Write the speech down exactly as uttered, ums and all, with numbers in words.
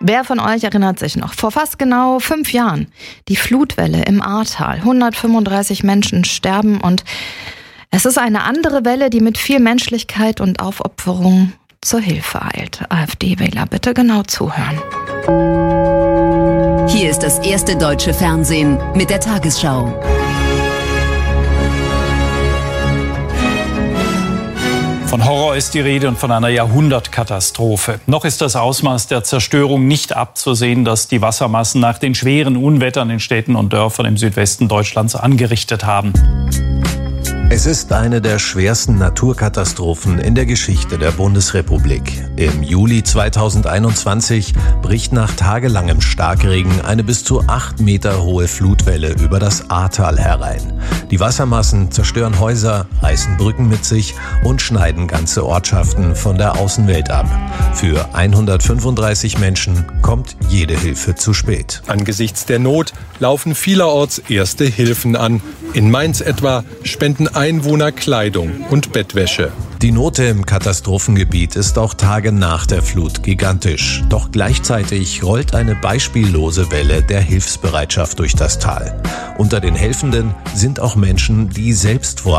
Wer von euch erinnert sich noch? Vor fast genau fünf Jahren. Die Flutwelle im Ahrtal. hundertfünfunddreißig Menschen sterben und es ist eine andere Welle, die mit viel Menschlichkeit und Aufopferung zur Hilfe eilt. AfD-Wähler, bitte genau zuhören. Hier ist das erste deutsche Fernsehen mit der Tagesschau. Von Horror ist die Rede und von einer Jahrhundertkatastrophe. Noch ist das Ausmaß der Zerstörung nicht abzusehen, das die Wassermassen nach den schweren Unwettern in Städten und Dörfern im Südwesten Deutschlands angerichtet haben. Es ist eine der schwersten Naturkatastrophen in der Geschichte der Bundesrepublik. Im Juli zweitausendeinundzwanzig bricht nach tagelangem Starkregen eine bis zu acht Meter hohe Flutwelle über das Ahrtal herein. Die Wassermassen zerstören Häuser, reißen Brücken mit sich und schneiden ganze Ortschaften von der Außenwelt ab. Für hundertfünfunddreißig Menschen kommt jede Hilfe zu spät. Angesichts der Not laufen vielerorts erste Hilfen an. In Mainz etwa spenden Einwohner Kleidung und Bettwäsche. Die Not im Katastrophengebiet ist auch Tage nach der Flut gigantisch. Doch gleichzeitig rollt eine beispiellose Welle der Hilfsbereitschaft durch das Tal. Unter den Helfenden sind auch Menschen, die selbst vor